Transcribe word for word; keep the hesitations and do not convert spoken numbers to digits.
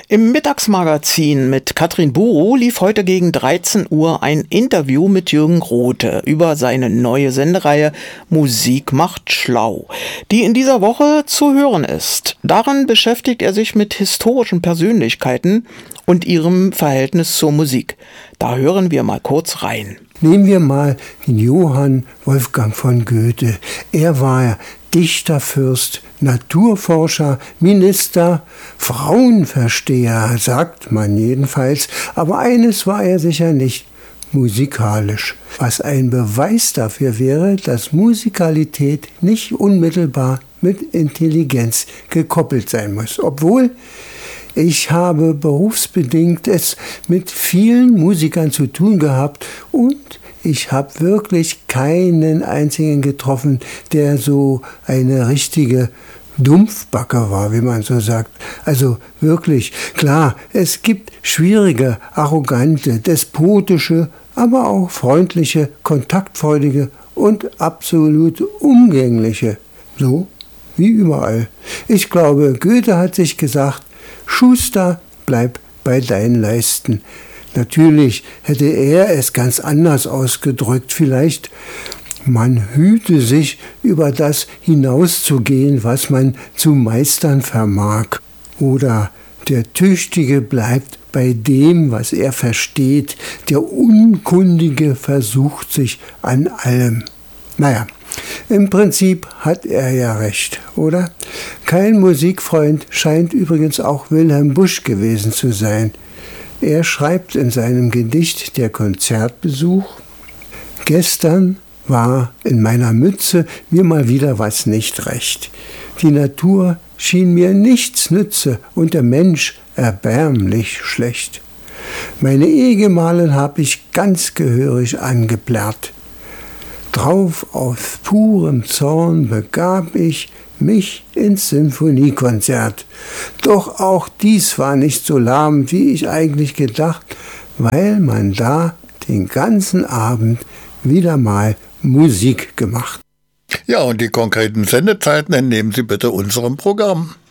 Im Mittagsmagazin mit Katrin Buro lief heute gegen dreizehn Uhr ein Interview mit Jürgen Rothe über seine neue Sendereihe Musik macht schlau, die in dieser Woche zu hören ist. Darin beschäftigt er sich mit historischen Persönlichkeiten und ihrem Verhältnis zur Musik. Da hören wir mal kurz rein. Nehmen wir mal Johann Wolfgang von Goethe. Er war Dichter, Fürst, Naturforscher, Minister, Frauenversteher, sagt man jedenfalls. Aber eines war er sicher nicht: musikalisch. Was ein Beweis dafür wäre, dass Musikalität nicht unmittelbar mit Intelligenz gekoppelt sein muss. Obwohl ich habe berufsbedingt es mit vielen Musikern zu tun gehabt und ich habe wirklich keinen einzigen getroffen, der so eine richtige Dumpfbacke war, wie man so sagt. Also wirklich, klar, es gibt schwierige, arrogante, despotische, aber auch freundliche, kontaktfreudige und absolut umgängliche. So wie überall. Ich glaube, Goethe hat sich gesagt: Schuster, bleib bei deinen Leisten. Natürlich hätte er es ganz anders ausgedrückt. Vielleicht: man hüte sich, über das hinauszugehen, was man zu meistern vermag. Oder: der Tüchtige bleibt bei dem, was er versteht. Der Unkundige versucht sich an allem. Naja, im Prinzip hat er ja recht, oder? Kein Musikfreund scheint übrigens auch Wilhelm Busch gewesen zu sein. Er schreibt in seinem Gedicht Der Konzertbesuch: Gestern war in meiner Mütze mir mal wieder was nicht recht. Die Natur schien mir nichts nütze und der Mensch erbärmlich schlecht. Meine Ehegemahlin hab ich ganz gehörig angeplärrt. Drauf aus purem Zorn begab ich mich ins Sinfoniekonzert. Doch auch dies war nicht so lahm, wie ich eigentlich gedacht, weil man da den ganzen Abend wieder mal Musik gemacht. Ja, und die konkreten Sendezeiten entnehmen Sie bitte unserem Programm.